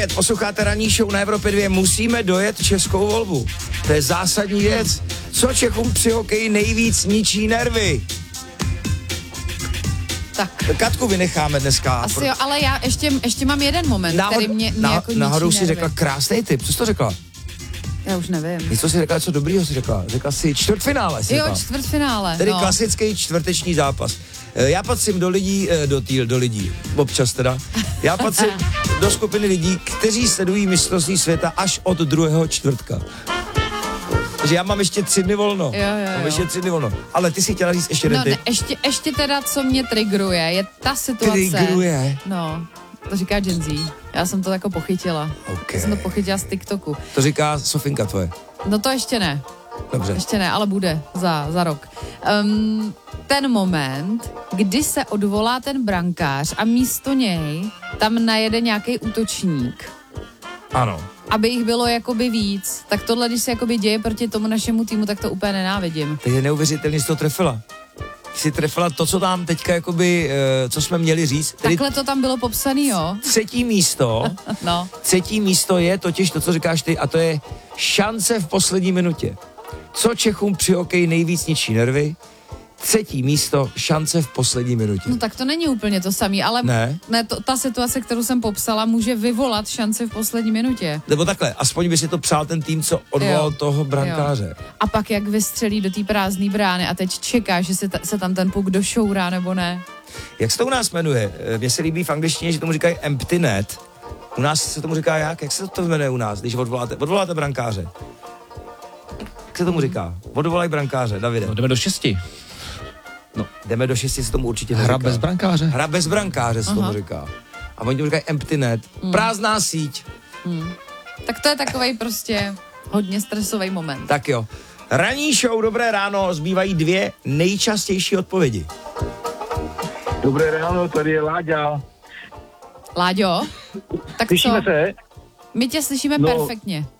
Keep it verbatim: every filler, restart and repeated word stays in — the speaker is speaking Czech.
Posloucháte ranní show na Evropě dva, musíme dojet českou volbu. To je zásadní věc. Co Čechům při hokeji nejvíc ničí nervy? Tak. Katku vynecháme dneska. Asi pro... jo, ale já ještě, ještě mám jeden moment, Náhod, který mě, mě ná, jako ničí náhodou si nervy. řekla krásný tip. Co jsi to řekla? Já už nevím. Něco si řekla, co dobrýho si řekla. Řekla si čtvrtfinále. Si jo, řekla. čtvrtfinále. Tedy no. klasický čtvrteční zápas. Já patřím do lidí, do, tý, do lidí, občas teda, já patřím do skupiny lidí, kteří sledují mistrovství světa až od druhého čtvrtka. Takže já mám ještě tři dny volno. Jo, jo, jo. Mám ještě tři dny volno. Ale ty si chtěla říct ještě jeden No, tip. ne, ještě, ještě teda, co mě trigruje, je ta situace. Trigruje? No, to říká Gen Z. Já jsem to jako pochytila. Okay. Já jsem to pochytila z TikToku. To říká Sofinka tvoje. No to ještě ne. Dobře. Ještě ne, ale bude za, za rok. Um, ten moment, kdy se odvolá ten brankář a místo něj tam najede nějaký útočník. Ano. Aby jich bylo jakoby víc. Tak tohle, když se jakoby děje proti tomu našemu týmu, tak to úplně nenávidím. To je neuvěřitelný, jsi to trefila. Jsi trefila to, co tam teďka jakoby, co jsme měli říct. Takhle to tam bylo popsaný, jo? Třetí místo. No. Třetí místo je totiž to, co říkáš ty, a to je šance v poslední minutě. Co Čechům při hokeji nejvíc ničí nervy? Třetí místo, šance v poslední minutě. No tak to není úplně to samé, ale ne? Ne, to, ta situace, kterou jsem popsala, může vyvolat šanci v poslední minutě. Nebo takhle, aspoň by si to přál ten tým, co odvolal jo. toho brankáře. Jo. A pak jak vystřelí do té prázdné brány a teď čeká, že se, ta, se tam ten puk došourá nebo ne. Jak se to u nás jmenuje? Mně se líbí v angličtině, že tomu říkají empty net. U nás se tomu říká jak? Jak se to jmenuje u nás, když odvoláte, odvoláte brankáře? Jak se tomu říká? Odvolají brankáře, Davide. No, jdeme do šesti. No, jdeme do šesti, se tomu určitě neříká. Hra bez brankáře. Hra bez brankáře se tomu říká. A oni tomu říkají empty net. Mm. Prázdná síť. Mm. Tak to je takovej prostě hodně stresový moment. Tak jo. Ranní show, dobré ráno, zbývají dvě nejčastější odpovědi. Dobré ráno, tady je Láďa. Láďo? Tak Slyšíme co? se? My tě slyšíme no, perfektně.